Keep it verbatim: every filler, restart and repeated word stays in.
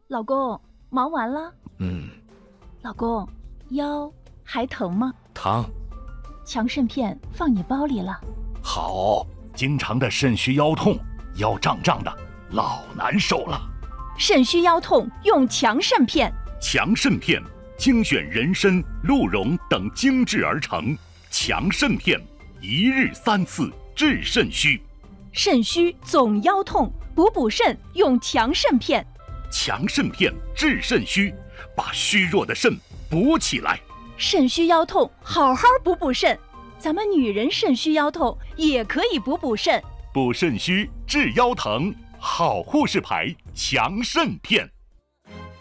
老公，忙完了？ 嗯。 老公，腰还疼吗？ 疼。 强肾片放你包里了。 好，经常的肾虚腰痛，腰胀胀的，老难受了。 肾虚腰痛用强肾片。 强肾片精选人参、鹿茸等精制而成，强肾片一日三次治肾虚。 肾虚总腰痛，补补肾用强肾片。 强肾片治肾虚，把虚弱的肾补起来。 肾虚腰痛，好好补补肾。咱们女人肾虚腰痛也可以补补肾。 补肾虚治腰疼，好护士牌强肾片。